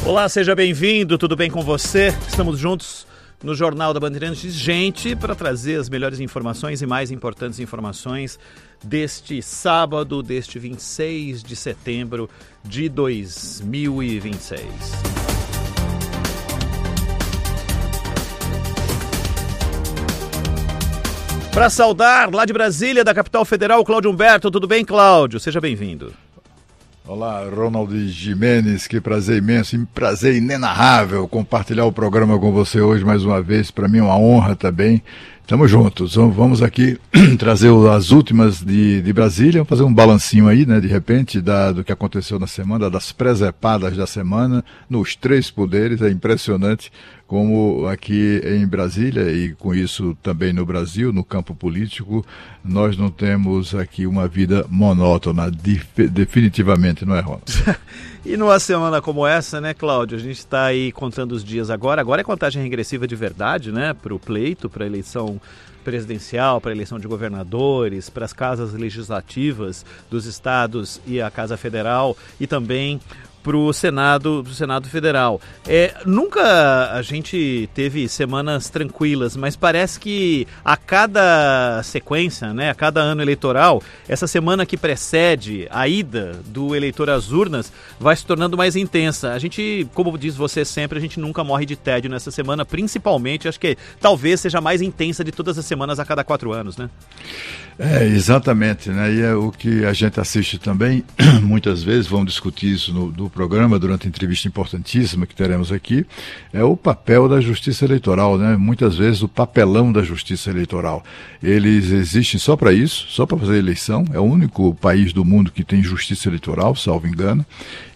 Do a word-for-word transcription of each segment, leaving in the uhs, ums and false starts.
Olá, seja bem-vindo, tudo bem com você? Estamos juntos no Jornal da Bandeirantes, gente, para trazer as melhores informações e mais importantes informações deste sábado, deste vinte e seis de setembro de dois mil e vinte e seis. Para saudar, lá de Brasília, da capital federal, Cláudio Humberto. Tudo bem, Cláudio? Seja bem-vindo. Olá, Ronald Gimenez, que prazer imenso, prazer inenarrável compartilhar o programa com você hoje mais uma vez, para mim é uma honra também. Estamos juntos, vamos aqui trazer as últimas de, de Brasília, vamos fazer um balancinho aí, né, de repente, da, do que aconteceu na semana, das presepadas da semana, nos três poderes. É impressionante como aqui em Brasília e com isso também no Brasil, no campo político, nós não temos aqui uma vida monótona, dif- definitivamente, não é, Ronald? E numa semana como essa, né, Cláudio, a gente está aí contando os dias agora, agora é contagem regressiva de verdade, né, para o pleito, para a eleição presidencial, para a eleição de governadores, para as casas legislativas dos estados e a Casa Federal e também para o Senado, pro Senado Federal. É, nunca a gente teve semanas tranquilas, mas parece que a cada sequência, né, a cada ano eleitoral, essa semana que precede a ida do eleitor às urnas vai se tornando mais intensa. A gente, como diz você sempre, a gente nunca morre de tédio nessa semana, principalmente, acho que talvez seja a mais intensa de todas as semanas a cada quatro anos, né? É, exatamente, né? E é o que a gente assiste também, muitas vezes, vamos discutir isso no, no programa, durante a entrevista importantíssima que teremos aqui, é o papel da justiça eleitoral, né? Muitas vezes o papelão da justiça eleitoral. Eles existem só para isso, só para fazer eleição, é o único país do mundo que tem justiça eleitoral, salvo engano,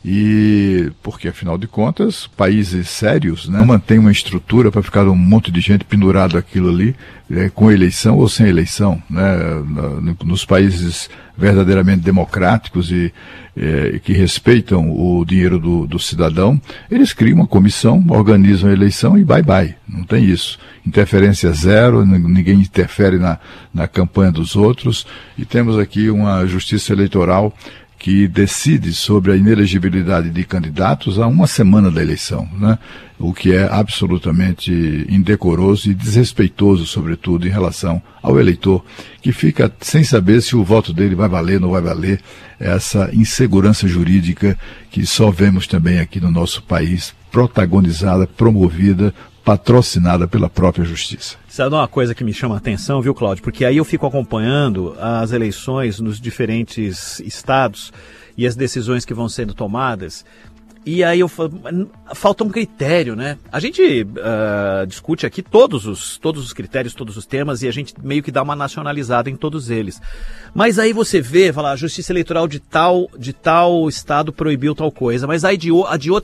e porque, afinal de contas, países sérios, né, não mantêm uma estrutura para ficar um monte de gente pendurado aquilo ali, é, com eleição ou sem eleição, né? Nos países verdadeiramente democráticos e é, que respeitam o dinheiro do, do cidadão, eles criam uma comissão, organizam a eleição e bye-bye, não tem isso. Interferência zero, ninguém interfere na, na campanha dos outros, e temos aqui uma justiça eleitoral que decide sobre a inelegibilidade de candidatos a uma semana da eleição, né? O que é absolutamente indecoroso e desrespeitoso, sobretudo, em relação ao eleitor, que fica sem saber se o voto dele vai valer ou não vai valer. Essa insegurança jurídica que só vemos também aqui no nosso país, protagonizada, promovida, patrocinada pela própria justiça. Sabe uma coisa que me chama a atenção, viu, Cláudio? Porque aí eu fico acompanhando as eleições nos diferentes estados e as decisões que vão sendo tomadas, e aí eu falo, falta um critério, né? A gente uh, discute aqui todos os, todos os critérios, todos os temas, e a gente meio que dá uma nacionalizada em todos eles. Mas aí você vê, fala, a justiça eleitoral de tal, de tal estado proibiu tal coisa, mas aí de, a de outra